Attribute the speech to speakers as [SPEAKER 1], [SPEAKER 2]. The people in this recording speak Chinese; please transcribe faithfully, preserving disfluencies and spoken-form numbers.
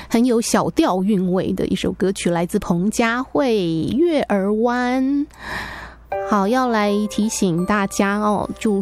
[SPEAKER 1] 很有小调韵味的一首歌曲，来自彭佳慧《月儿湾》。好，要来提醒大家哦，就